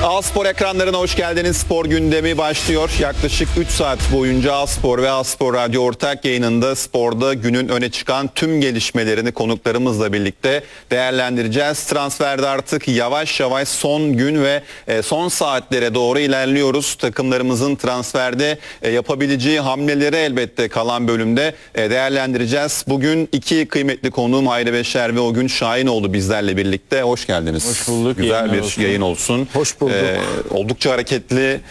A-Spor ekranlarına hoş geldiniz. Spor gündemi başlıyor. Yaklaşık 3 saat boyunca A-Spor ve A-Spor Radyo ortak yayınında sporda günün öne çıkan tüm gelişmelerini konuklarımızla birlikte değerlendireceğiz. Transferde artık yavaş yavaş son gün ve son saatlere doğru ilerliyoruz. Takımlarımızın transferde yapabileceği hamleleri elbette kalan bölümde değerlendireceğiz. Bugün iki kıymetli konuğum Hayri Beşer ve Ogün Şahinoğlu bizlerle birlikte. Hoş geldiniz. Hoş bulduk. Güzel bir yayın olsun. Hoş bulduk. Oldukça hareketli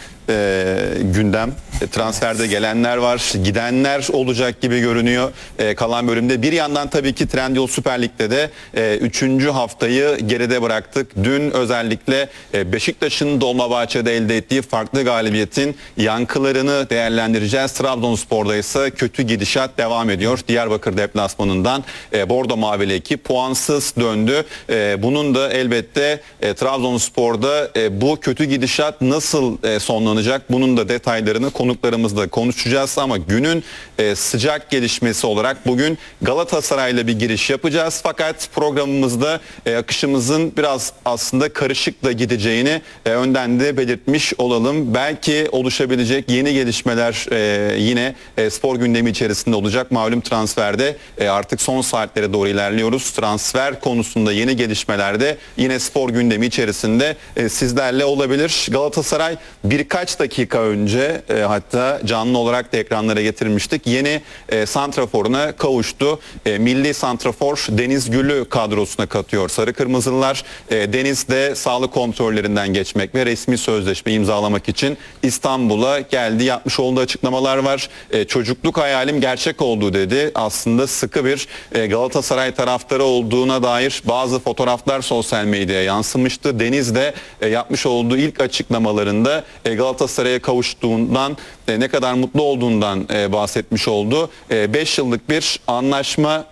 gündem. Transferde gelenler var, gidenler olacak gibi görünüyor kalan bölümde. Bir yandan tabii ki Trendyol Süper Lig'de de 3. haftayı geride bıraktık. Dün özellikle Beşiktaş'ın Dolmabahçe'de elde ettiği farklı galibiyetin yankılarını değerlendireceğiz. Trabzonspor'da ise kötü gidişat devam ediyor. Diyarbakır deplasmanından Bordo Mavili ekip puansız döndü. Bunun da elbette Trabzonspor'da bu kötü gidişat nasıl sonlanacak? Bunun da detaylarını konuklarımızla konuşacağız ama günün sıcak gelişmesi olarak bugün Galatasaray'la bir giriş yapacağız. Fakat programımızda akışımızın biraz aslında karışık da gideceğini önden de belirtmiş olalım. Belki oluşabilecek yeni gelişmeler yine spor gündemi içerisinde olacak. Malum transferde artık son saatlere doğru ilerliyoruz. Transfer konusunda yeni gelişmelerde yine spor gündemi içerisinde sizlerle olabilir. Galatasaray birkaç dakika önce hatta canlı olarak da ekranlara getirmiştik. Yeni santraforuna kavuştu. Milli santrafor Deniz Gül'ü kadrosuna katıyor Sarı Kırmızılılar. Deniz de sağlık kontrollerinden geçmek ve resmi sözleşme imzalamak için İstanbul'a geldi. Yapmış olduğu açıklamalar var. Çocukluk hayalim gerçek oldu dedi. Aslında sıkı bir Galatasaray taraftarı olduğuna dair bazı fotoğraflar sosyal medyaya yansımıştı. Deniz de yapmış olduğu ilk açıklamalarında Galatasaray'a kavuştuğundan ne kadar mutlu olduğundan bahsetmiş oldu. 5 yıllık bir anlaşma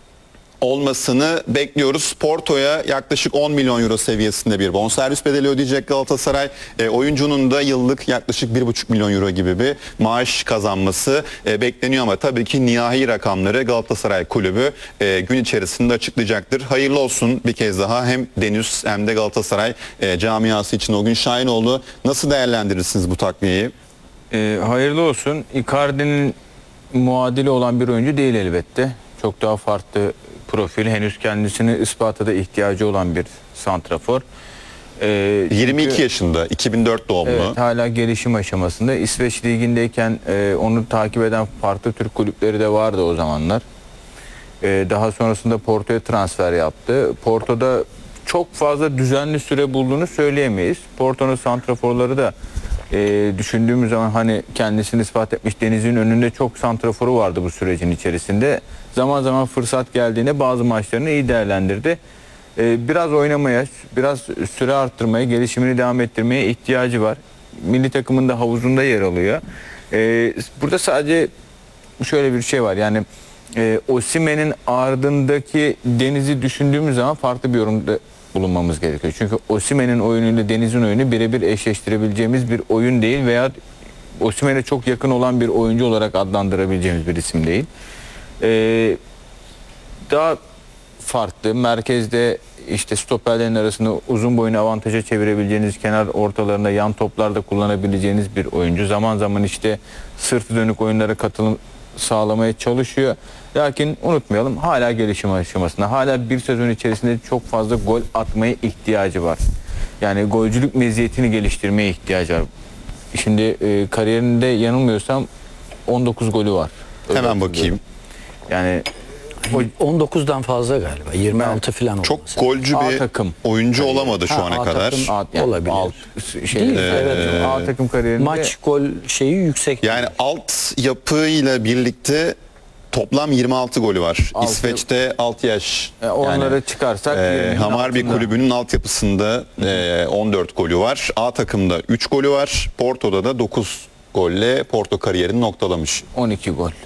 olmasını bekliyoruz. Porto'ya yaklaşık 10 milyon euro seviyesinde bir bonservis bedeli ödeyecek Galatasaray. Oyuncunun da yıllık yaklaşık 1,5 milyon euro gibi bir maaş kazanması bekleniyor ama tabii ki nihai rakamları Galatasaray Kulübü gün içerisinde açıklayacaktır. Hayırlı olsun bir kez daha hem Deniz hem de Galatasaray camiası için. Ogün Şahinoğlu, nasıl değerlendirirsiniz bu takviyeyi? Hayırlı olsun. Icardi'nin muadili olan bir oyuncu değil elbette. Çok daha farklı profil, henüz kendisini ispata da ihtiyacı olan bir santrafor. 22 yaşında, 2004 doğumlu. Evet, hala gelişim aşamasında. İsveç Ligi'ndeyken onu takip eden farklı Türk kulüpleri de vardı o zamanlar. Daha sonrasında Porto'ya transfer yaptı. Porto'da çok fazla düzenli süre bulduğunu söyleyemeyiz. Porto'nun santraforları da düşündüğümüz zaman hani kendisini ispat etmiş, Deniz'in önünde çok santraforu vardı bu sürecin içerisinde. Zaman zaman fırsat geldiğinde bazı maçlarını iyi değerlendirdi. Biraz oynamaya, biraz süre arttırmaya, gelişimini devam ettirmeye ihtiyacı var. Milli takımın da havuzunda yer alıyor. Burada sadece şöyle bir şey var, yani Osimhen'in ardındaki Deniz'i düşündüğümüz zaman farklı bir yorumda bulunmamız gerekiyor. Çünkü Osimhen'in oyunuyla Deniz'in oyunu birebir eşleştirebileceğimiz bir oyun değil veya Osimhen'e çok yakın olan bir oyuncu olarak adlandırabileceğimiz bir isim değil. Daha farklı, merkezde işte stoperlerin arasında uzun boyunu avantaja çevirebileceğiniz, kenar ortalarında yan toplarda kullanabileceğiniz bir oyuncu. Zaman zaman işte sırtı dönük oyunlara katılım sağlamaya çalışıyor. Lakin unutmayalım, hala gelişim aşamasında. Hala bir sezon içerisinde çok fazla gol atmaya ihtiyacı var. Yani golcülük meziyetini geliştirmeye ihtiyacı var. Şimdi kariyerinde yanılmıyorsam 19 golü var. Hemen bakayım. Yani 19'dan fazla galiba. 26 falan oldu. Çok golcü bir takım oyuncu olamadı şu ana kadar. Olabilir. A takım kariyerinde Maç gol şeyi yüksek. Yani alt yapıyla birlikte toplam 26 golü var. İsveç'te 6 yaş. onları çıkarsak Hamarby kulübünün altyapısında 14 golü var. A takımda 3 golü var. Porto'da da 9 golle Porto kariyerini noktalamış. 12 gol.